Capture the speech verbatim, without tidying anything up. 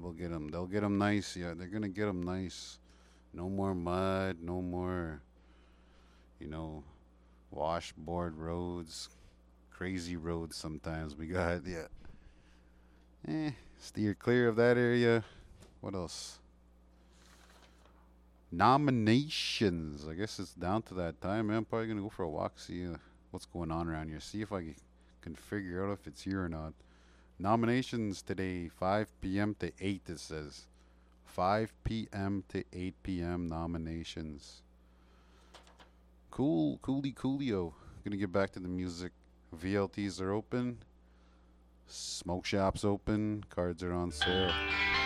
we'll get them. They'll get them nice. Yeah, they're gonna get them nice. No more mud. No more, you know, washboard roads. Crazy roads sometimes we got. Yeah. Eh, steer clear of that area. What else? Nominations. I guess it's down to that time, man. I'm probably gonna go for a walk, see uh, what's going on around here, see if I can, can figure out if it's here or not. Nominations today, five p m to eight. It says five p m to eight p m nominations. Cool, coolie, coolio. Gonna get back to the music. V L Ts are open. Smoke shops open. Cards are on sale.